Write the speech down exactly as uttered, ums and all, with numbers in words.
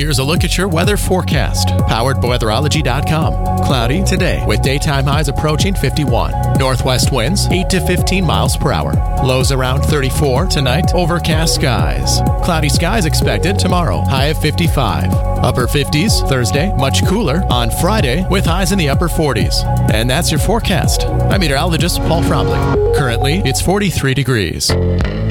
Here's a look at your weather forecast, powered by weatherology dot com. Cloudy today with daytime highs approaching fifty-one. Northwest winds eight to fifteen miles per hour. Lows around thirty-four tonight. Overcast skies. Cloudy skies expected tomorrow. High of fifty-five. Upper fifties Thursday. Much cooler on Friday with highs in the upper forties. And that's your forecast. I'm meteorologist Paul Fromley. Currently, it's forty-three degrees.